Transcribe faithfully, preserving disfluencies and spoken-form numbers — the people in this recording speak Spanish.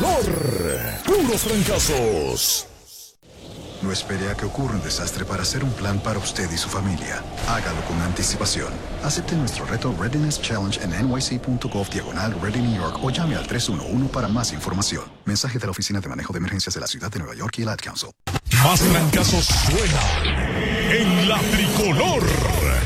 tricolor. Puros fracasos. No espere a que ocurra un desastre para hacer un plan para usted y su familia. Hágalo con anticipación. Acepte nuestro reto Readiness Challenge en N Y C punto gov diagonal Ready New York o llame al tres uno uno para más información. Mensaje de la Oficina de Manejo de Emergencias de la Ciudad de Nueva York y el Ad Council. Más fracasos suena en la tricolor.